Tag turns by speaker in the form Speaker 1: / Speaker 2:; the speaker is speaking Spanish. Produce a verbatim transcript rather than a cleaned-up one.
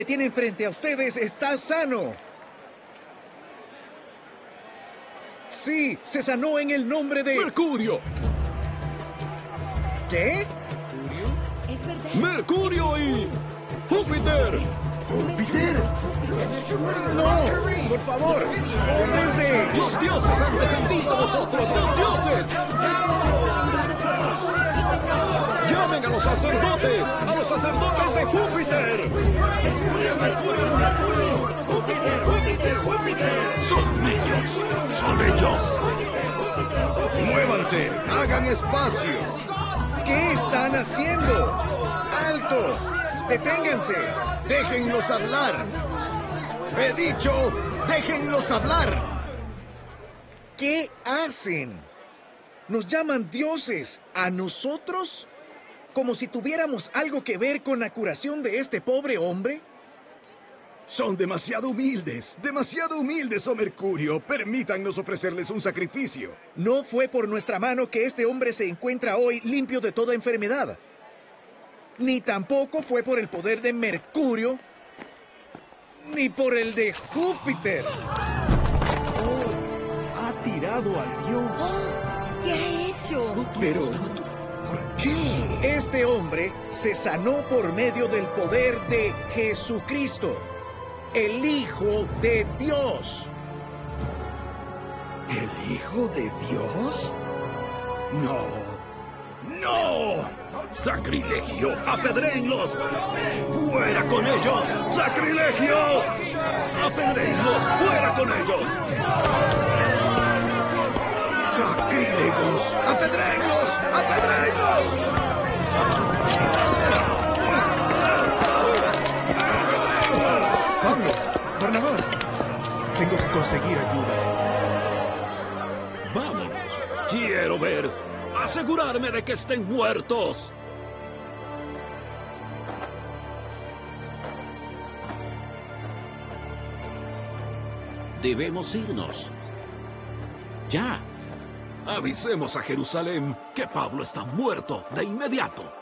Speaker 1: que tienen frente a ustedes está sano. Sí, se sanó en el nombre de...
Speaker 2: ¡Mercurio!
Speaker 1: ¿Qué?
Speaker 3: Es verdad.
Speaker 2: ¡Mercurio y Júpiter!
Speaker 1: ¿Júpiter? No, por favor, hombres de...
Speaker 2: ¡Los dioses han descendido a vosotros! ¡Los dioses! ¡Llamen a los sacerdotes! ¡A los sacerdotes de Júpiter!
Speaker 4: ¡Mercurio, Mercurio, Mercurio! ¡Júpiter, Júpiter, Júpiter!
Speaker 2: ¡Son ellos! ¡Son ellos!
Speaker 4: ¡Muévanse! ¡Hagan espacio!
Speaker 1: ¿Qué están haciendo? ¡Altos! ¡Deténganse!
Speaker 4: ¡Déjenlos hablar! ¡He dicho, déjenlos hablar!
Speaker 1: ¿Qué hacen? Nos llaman dioses. ¿A nosotros? ¿Como si tuviéramos algo que ver con la curación de este pobre hombre?
Speaker 4: Son demasiado humildes, demasiado humildes, oh Mercurio. Permítannos ofrecerles un sacrificio.
Speaker 1: No fue por nuestra mano que este hombre se encuentra hoy limpio de toda enfermedad. Ni tampoco fue por el poder de Mercurio, ni por el de Júpiter. Oh, ha tirado al dios.
Speaker 3: Oh, ¿qué ha hecho?
Speaker 4: Pero, ¿por qué?
Speaker 1: Este hombre se sanó por medio del poder de Jesucristo, el Hijo de Dios.
Speaker 4: ¿El Hijo de Dios? No. ¡No!
Speaker 2: ¡Sacrilegio! ¡Apedréenlos! ¡Fuera con ellos! ¡Sacrilegio! ¡Apedréenlos! ¡Fuera con ellos!
Speaker 4: ¡Sacrílegos! ¡Apedréenlos! ¡Apedréenlos!
Speaker 1: Pablo, Barnabás, tengo que conseguir ayuda.
Speaker 2: ¡Vámonos! ¡Quiero ver! ¡Asegurarme de que estén muertos! Debemos irnos. ¡Ya! Avisemos a Jerusalén que Pablo está muerto de inmediato.